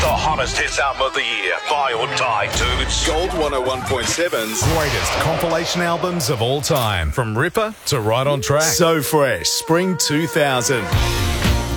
The hottest hits album of the year. Buy or die, dudes. Gold 101.7's Greatest compilation albums of all time. From Ripper to Right on Track. So Fresh, Spring 2000.